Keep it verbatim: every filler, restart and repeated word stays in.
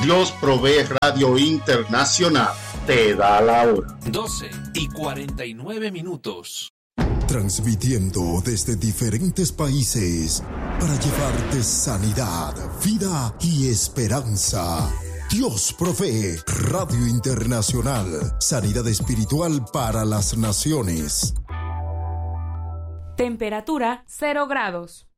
Dios Provee Radio Internacional te da la hora. doce y cuarenta y nueve minutos. Transmitiendo desde diferentes países para llevarte sanidad, vida y esperanza. Dios Provee Radio Internacional. Sanidad espiritual para las naciones. Temperatura cero grados.